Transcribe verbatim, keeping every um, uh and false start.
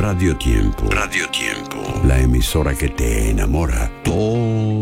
Radio Tiempo. Radio Tiempo. La emisora que te enamora todo